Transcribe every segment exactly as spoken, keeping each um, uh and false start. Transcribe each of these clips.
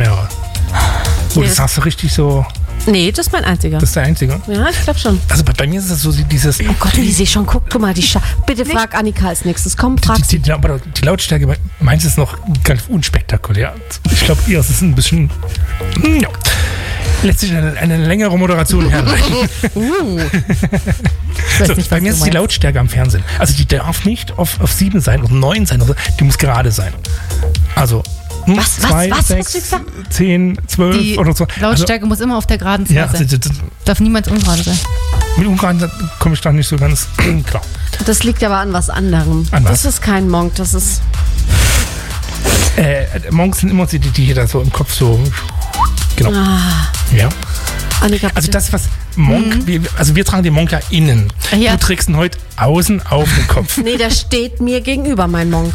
mehrere? So, Nee, das das- hast du richtig so. Nee, das ist mein einziger. Das ist der einzige. Ja, ich glaube schon. Also bei, bei mir ist das so dieses. Oh Gott, wie sie schon guckt. Guck mal, die Scha- Bitte frag Annika als nächstes. Komm, frag Die, sie. die, die, aber die Lautstärke bei meins ist noch ganz unspektakulär. Ich glaube, ihr ist es ein bisschen. Ja. Letztlich eine, eine längere Moderation herleiten. Ich weiß So, nicht, bei was mir du ist die meinst. Lautstärke am Fernsehen. Also die darf nicht auf, auf sieben sein oder neun sein. Oder, die muss gerade sein. Also hm, Was, was, zwei, was hast du sechs, gesagt? zehn, zwölf Die oder so. Lautstärke muss immer auf der geraden Also, Zahl ja, sein. das, das, Darf niemals ungerade sein. mit Ungarn komme ich da nicht so ganz klar. Das liegt aber an was anderem. An was? Das ist kein Monk, das ist. Äh, Monks sind immer die, die hier da so im Kopf so. Genau. Ah, Ja. Annika, Also bitte. das, was Monk, wir, also wir tragen den Monk ja innen. Ja. Du trägst ihn heute außen auf den Kopf. Nee, der steht mir gegenüber, mein Monk.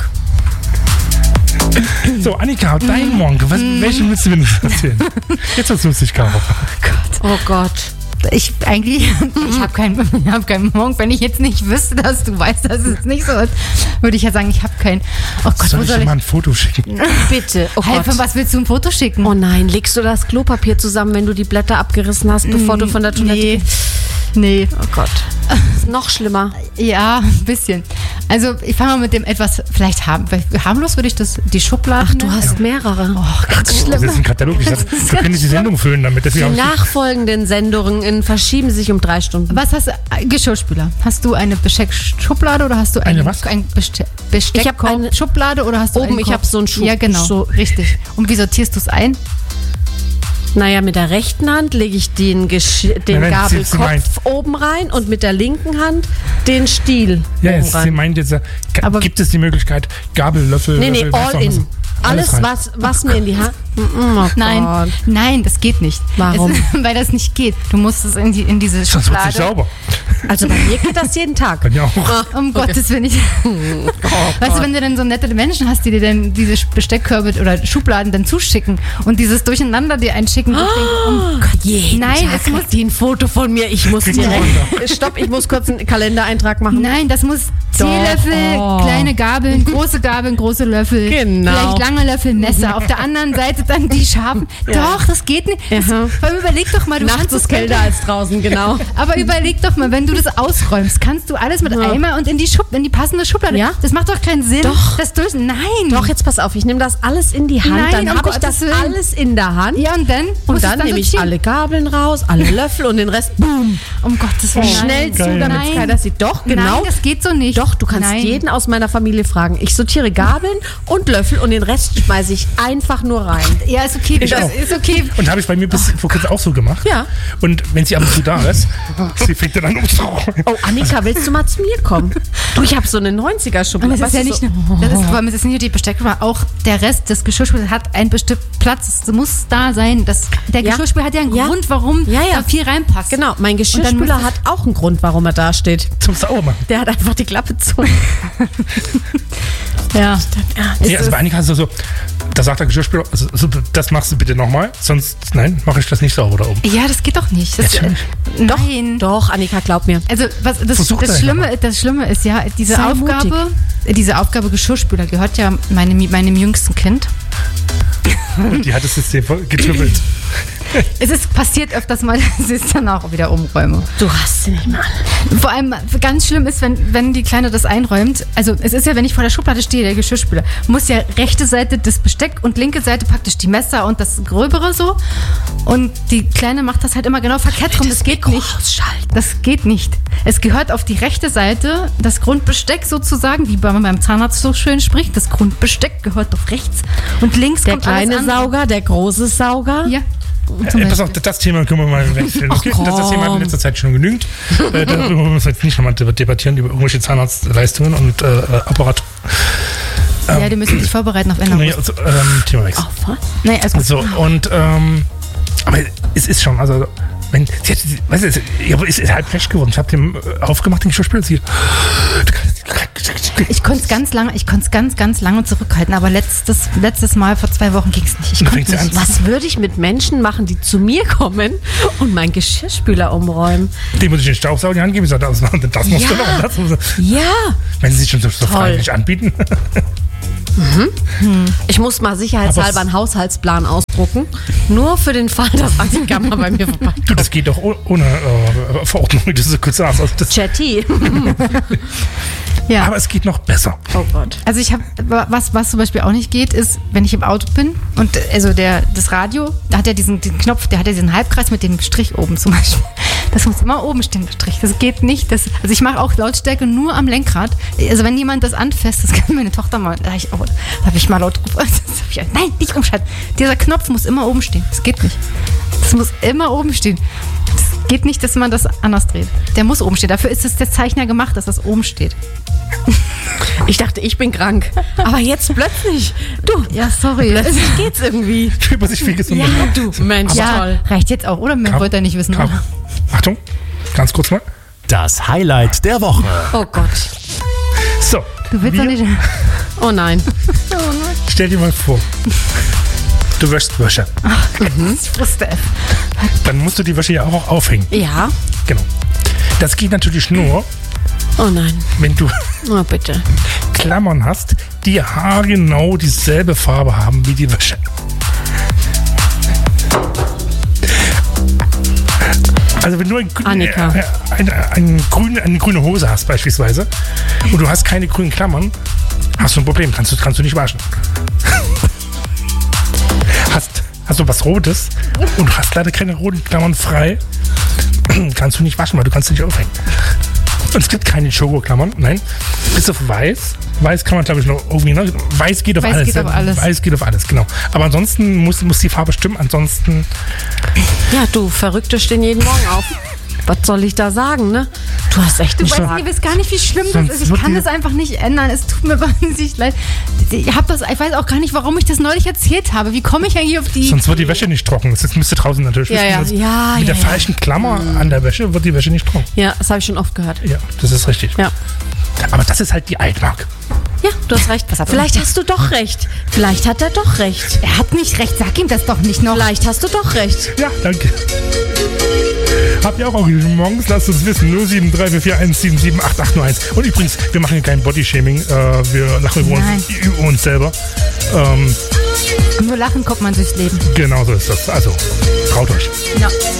So, Annika, dein Monk, was, welchen willst du mir nicht erzählen? Jetzt wird's lustig, Caro. Oh Gott. Ich eigentlich, ich habe keinen, ich hab keinen Monk. Wenn ich jetzt nicht wüsste, dass du weißt, dass es nicht so ist, würde ich ja sagen, ich habe keinen. Oh Gott, Soll wo ich soll dir ich? mal ein Foto schicken? Bitte. Oh Hey, Gott. von was willst du ein Foto schicken? Oh nein, legst du das Klopapier zusammen, wenn du die Blätter abgerissen hast, bevor du von der Toilette Nee. gehst? Nee. Oh Gott. Ist noch schlimmer. Ja, ein bisschen. Also ich fange mal mit dem etwas, vielleicht harm, harmlos würde ich das, die Schubladen. Ach, du nennen. hast mehrere. Oh, ganz Das schlimm. ist ein Katalog. Ich sag, wir können die Sendung füllen damit. Deswegen Die hab ich- nachfolgenden Sendungen verschieben sich um drei Stunden. Was hast du? äh, Geschirrspüler. Hast du eine Besteckschublade oder hast du eine, Eine was? ein Beste Ich hab eine- Besteckschublade oder hast du Oben, einen ich Korb? hab so einen Schub- Ja, genau. so- richtig. Und wie sortierst du es ein? Naja, mit der rechten Hand lege ich den, Gesch den Nein, nein, sie- sie meint- Gabelkopf oben rein und mit der linken Hand den Stiel Ja, oben jetzt, sie rein. meint jetzt, äh, ga- Aber- gibt es die Möglichkeit, Gabel, Löffel, Nee, nee, Löffel, Messer, all in. Messer, Alles, rein. was, was mir in die Hand... Oh Nein, Gott. nein, das geht nicht. Warum? Es, weil das nicht geht. Du musst es in, die, in diese Sonst wird es Schublade. nicht sauber. Also bei mir geht das jeden Tag. Bei mir auch. Um Gottes Willen. Ich, weißt du, wenn du dann so nette Menschen hast, die dir dann diese Besteckkörbe oder Schubladen dann zuschicken und dieses Durcheinander dir einschicken, wo ich denke, oh Gott, Jeden nein, Tag es muss hat die ein Foto von mir. Ich muss Kriegst du direkt... Stopp, ich muss kurz einen Kalendereintrag machen. Nein, das muss Doch. Teelöffel, Oh. kleine Gabeln, große Gabeln, große Löffel. Genau. Vielleicht lange Löffel, Messer. Auf der anderen Seite dann die scharfen. Ja. Doch, das geht nicht. Das, Ja. aber überleg doch mal, du Nachts kannst ist das kälter als draußen, genau. Aber überleg doch mal, wenn du das ausräumst, kannst du alles mit Ja. Eimer und in die Schub, in die passende Schublade. Ja. Das macht doch keinen Sinn. Doch. Das durch. Nein. Doch, jetzt pass auf, ich nehme das alles in die Hand, Nein, dann um habe ich das Gottes Willen. alles in der Hand Ja, und dann? und musst du es dann nehme ich sortieren. alle Gabeln raus, alle Löffel und den Rest, boom, Um Gottes Willen. schnell zu, Geil. damit es Nein. keiner sieht. Doch, genau. Nein, das geht so nicht. Doch, du kannst Nein. jeden aus meiner Familie fragen. Ich sortiere Gabeln und Löffel und den Rest schmeiße ich einfach nur rein. Ja, ist okay. Ich das auch. ist okay. Und habe ich bei mir bis vor kurzem auch so gemacht. Ja. Und wenn sie ab und zu da ist, sie fängt dann an umzuräumen. Oh, Annika, willst du mal zu mir kommen? Du, ich habe so eine neunziger-Schublade. Und das ist ja nicht nur, das ist, vor allem, das ist nicht nur die Besteckschublade, auch der Rest des Geschirrspülers hat einen bestimmten Platz. Es muss da sein. Das, der Ja. Geschirrspüler hat ja einen Ja. Grund, warum Ja, ja. da viel reinpasst. Genau, mein Und dann Geschirrspüler muss- hat auch einen Grund, warum er da steht. Zum Sauermachen. Der hat einfach die Klappe zu. Ja. Nee, also bei Annika ist es so, da sagt der Geschirrspüler, also, so, das machst du bitte nochmal, sonst, nein, mache ich das nicht sauber da oben. Ja, das geht doch nicht. Das, Natürlich. nein. Doch, Annika, glaub mir. Also was, das, Versuch das, das Schlimme, das Schlimme ist ja, diese Sei Aufgabe, diese Aufgabe Geschirrspüler gehört ja meinem, meinem jüngsten Kind. Die hat das System voll getribbelt. Es ist passiert öfters mal, dass ich es dann auch wieder umräume. Du hast sie nicht mal. Vor allem ganz schlimm ist, wenn, wenn die Kleine das einräumt. Also es ist ja, wenn ich vor der Schublade stehe, der Geschirrspüler, muss ja rechte Seite das Besteck und linke Seite praktisch die Messer und das Gröbere so. Und die Kleine macht das halt immer genau verkehrt rum. Das geht nicht. Ausschalten. Das geht nicht. Es gehört auf die rechte Seite, das Grundbesteck sozusagen, wie man beim Zahnarzt so schön spricht, das Grundbesteck gehört auf rechts und links Der kommt alles kleine andere. Sauger, der große Sauger. Ja. Zum Äh, pass auf, Beispiel. das Thema können wir mal wechseln. Okay? Ach, das, das Thema hat in komm. letzter Zeit schon genügt. Äh, darüber müssen wir jetzt nicht nochmal debattieren, über irgendwelche Zahnarztleistungen und äh, Apparat. Ja, die müssen sich vorbereiten auf Änderungen. Nee, also, ähm, Themawechsel. Auf was? Nee, also So, und, ähm, aber es ist schon, also, wenn, sie hat, sie- weißt du, es es ist halb flash geworden. Ich habe dem äh, aufgemacht, den Geschirrspüler, sie, ich konnte es ganz lange, ich konnte es ganz, ganz lange zurückhalten, aber letztes, letztes Mal vor zwei Wochen ging es nicht. Ich Und konnte fängt sie nicht. an. Was würde ich mit Menschen machen, die zu mir kommen und meinen Geschirrspüler umräumen? dem muss ich den Staubsauger in die Hand geben. Ich sage, das, das musst du Ja. noch. Das musst du. Ja. Wenn sie sich schon so, so Toll. freiwillig anbieten. Ich muss mal sicherheitshalber einen Haushaltsplan ausdrucken. Nur für den Fall, dass Annika mal bei mir vorbei. Du, das geht doch oh- ohne äh, Verordnung, wie du so kurz sagst. Also das, Chatty. Ja. aber es geht noch besser. Oh Gott. Also ich habe, was, was zum Beispiel auch nicht geht, ist, wenn ich im Auto bin und also der, das Radio, da hat er diesen, diesen Knopf, der hat ja diesen Halbkreis mit dem Strich oben zum Beispiel. Das muss immer oben stehen, der Strich. Das geht nicht. Das, also ich mache auch Lautstärke nur am Lenkrad. Also wenn jemand das anfasst, das kann meine Tochter mal, da habe ich, oh, da hab ich mal laut gerufen. Ich, nein, nicht umschalten. Dieser Knopf muss immer oben stehen. Das geht nicht. Das muss immer oben stehen. Das geht nicht, dass man das anders dreht. Der muss oben stehen. Dafür ist es der Zeichner gemacht, dass das oben steht. Ich dachte, ich bin krank. Aber jetzt plötzlich. Du, Ja, sorry. plötzlich geht's irgendwie. Über sich viel gesunder. Ja, du, Mensch, Ja, toll. reicht jetzt auch, oder? Mehr Kam- wollt ihr nicht wissen, kam- oder? Achtung, ganz kurz mal. Das Highlight der Woche. Oh Gott. So, Du willst doch wir- nicht. Oh nein. stell dir mal vor, du wäschst Wäsche. Ich wusste es. Dann musst du die Wäsche ja auch aufhängen. Ja. Genau. Das geht natürlich nur, Oh nein. wenn du Oh, bitte. Klammern hast, die haargenau dieselbe Farbe haben wie die Wäsche. Also wenn du ein, grün- Annika. äh, eine, eine, grüne, eine grüne Hose hast beispielsweise und du hast keine grünen Klammern, hast du ein Problem, kannst du, kannst du nicht waschen. hast, hast du was Rotes und du hast leider keine roten Klammern frei, kannst du nicht waschen, weil du kannst sie nicht aufhängen. Und es gibt keine Schokoklammern, nein. Bis auf Weiß. Weiß kann man, glaube ich, noch irgendwie. Ne? Weiß geht auf Weiß alles. geht auf alles. Weiß geht auf alles, genau. Aber ansonsten muss, muss die Farbe stimmen. Ansonsten. Ja, du, Verrückte stehen jeden Morgen auf. Was soll ich da sagen, ne? Du hast echt Du nicht weißt, stark. ihr wisst gar nicht, wie schlimm Sonst das ist. Ich wird kann die- das einfach nicht ändern. Es tut mir wahnsinnig leid. Ich, hab das, ich weiß auch gar nicht, warum ich das neulich erzählt habe. Wie komme ich eigentlich auf die... Sonst wird die Wäsche nicht trocken. Das müsste draußen natürlich Ja, wissen. ja. dass Ja, mit ja, der ja. falschen Klammer an der Wäsche wird die Wäsche nicht trocken. Ja, das habe ich schon oft gehört. Ja, das ist richtig. Ja. Aber das ist halt die Altmark. Ja, du hast recht. hat er Vielleicht nicht? hast du doch recht. Vielleicht hat er doch recht. Er hat nicht recht. Sag ihm das doch nicht noch. Vielleicht hast du doch recht. Ja, danke. Habt ihr auch angerufen morgens? Lasst uns wissen. null sieben drei vier vier eins sieben sieben acht acht null eins. Und übrigens, wir machen hier kein Bodyshaming. Äh, wir lachen über Nein. uns, über uns selber. Ähm, Nur lachen kommt man durchs Leben. genau so ist das. Also, traut euch. Ja.